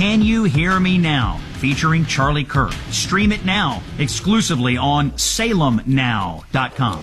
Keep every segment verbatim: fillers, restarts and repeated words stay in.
Can You Hear Me Now? Featuring Charlie Kirk. Stream it now, exclusively on Salem Now dot com.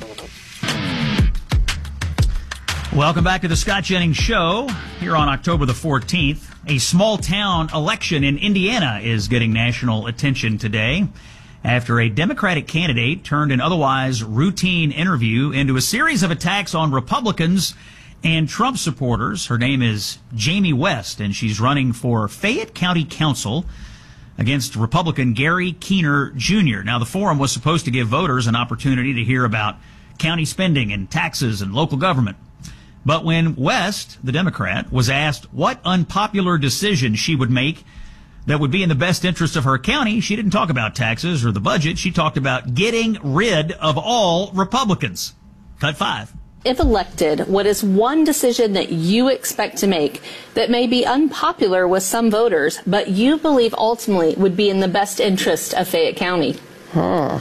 Welcome back to the Scott Jennings Show here on October the fourteenth. A small town election in Indiana is getting national attention today after a Democratic candidate turned an otherwise routine interview into a series of attacks on Republicans and Trump supporters. Her name is Jamie West, and she's running for Fayette County Council against Republican Gary Keener Junior Now, the forum was supposed to give voters an opportunity to hear about county spending and taxes and local government. But when West, the Democrat, was asked what unpopular decision she would make that would be in the best interest of her county, she didn't talk about taxes or the budget. She talked about getting rid of all Republicans. Cut five. If elected, what is one decision that you expect to make that may be unpopular with some voters, but you believe ultimately would be in the best interest of Fayette County? Huh.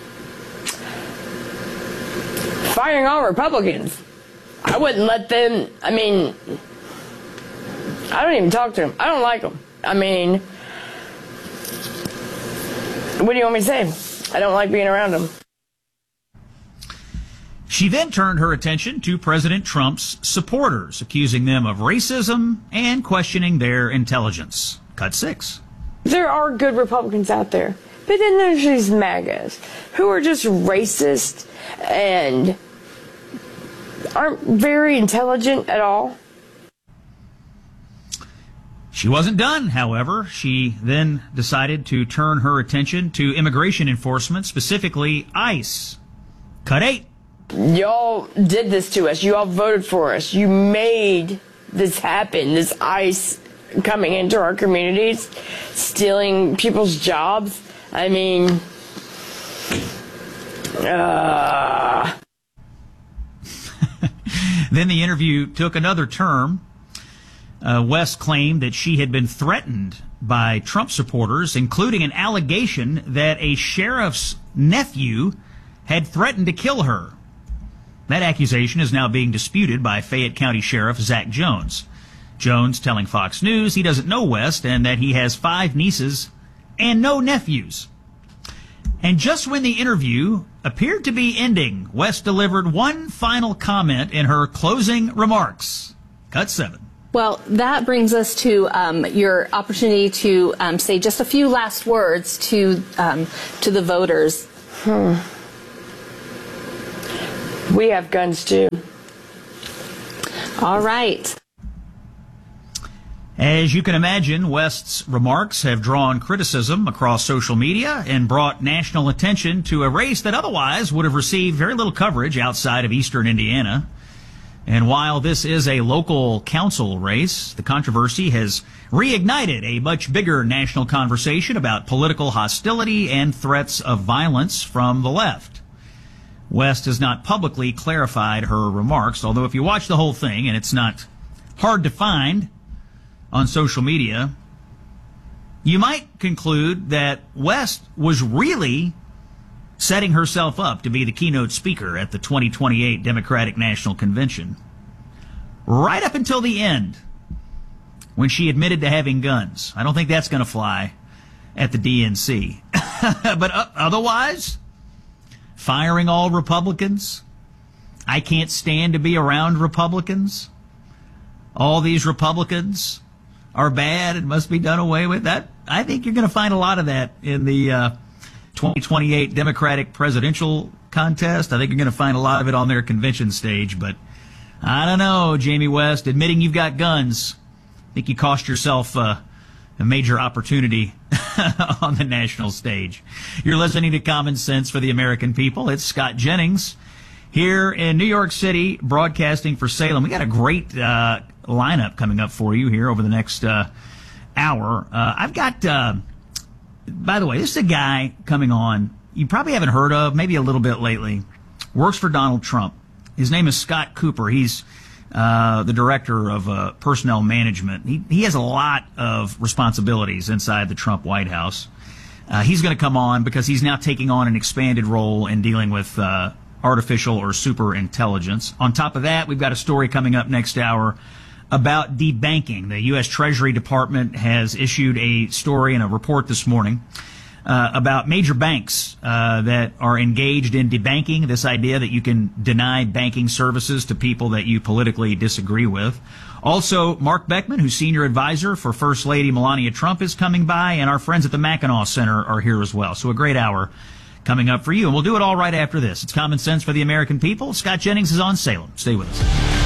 Firing all Republicans. I wouldn't let them, I mean, I don't even talk to them. I don't like them. I mean, what do you want me to say? I don't like being around them. She then turned her attention to President Trump's supporters, accusing them of racism and questioning their intelligence. Cut six. There are good Republicans out there, but then there's these MAGAs who are just racist and aren't very intelligent at all. She wasn't done, however. She then decided to turn her attention to immigration enforcement, specifically ICE. Cut eight. Y'all did this to us. You all voted for us. You made this happen, this ICE coming into our communities, stealing people's jobs. I mean, uh... Then the interview took another turn. Uh, West claimed that she had been threatened by Trump supporters, including an allegation that a sheriff's nephew had threatened to kill her. That accusation is now being disputed by Fayette County Sheriff Zach Jones. Jones telling Fox News he doesn't know West and that he has five nieces and no nephews. And just when the interview appeared to be ending, West delivered one final comment in her closing remarks. Cut seven. Well, that brings us to um, your opportunity to um, say just a few last words to um, to the voters. Hmm. We have guns too. All right. As you can imagine, West's remarks have drawn criticism across social media and brought national attention to a race that otherwise would have received very little coverage outside of eastern Indiana. And while this is a local council race, the controversy has reignited a much bigger national conversation about political hostility and threats of violence from the left. West has not publicly clarified her remarks, although if you watch the whole thing, and it's not hard to find on social media, you might conclude that West was really setting herself up to be the keynote speaker at the twenty twenty-eight Democratic National Convention. Right up until the end, when she admitted to having guns. I don't think that's going to fly at the D N C. But uh, otherwise, firing all Republicans. I can't stand to be around Republicans. All these Republicans are bad and must be done away with. That I think you're going to find a lot of that in the uh, twenty twenty-eight Democratic presidential contest. I think you're going to find a lot of it on their convention stage. But I don't know, Jamie West, admitting you've got guns, I think you cost yourself uh, a major opportunity on the national stage. You're listening to Common Sense for the American People. It's Scott Jennings here in New York City, broadcasting for Salem. We got a great uh, lineup coming up for you here over the next uh, hour. Uh, I've got, uh, by the way, this is a guy coming on you probably haven't heard of, maybe a little bit lately. Works for Donald Trump. His name is Scott Cooper. He's uh, the director of uh, personnel management. He, he has a lot of responsibilities inside the Trump White House. Uh, he's going to come on because he's now taking on an expanded role in dealing with uh, artificial or super intelligence. On top of that, we've got a story coming up next hour about debanking. The U S Treasury Department has issued a story and a report this morning uh, about major banks uh, that are engaged in debanking, this idea that you can deny banking services to people that you politically disagree with. Also, Mark Beckman, who's senior advisor for First Lady Melania Trump, is coming by, and our friends at the Mackinac Center are here as well. So a great hour coming up for you, and we'll do it all right after this. It's Common Sense for the American People. Scott Jennings is on Salem. Stay with us.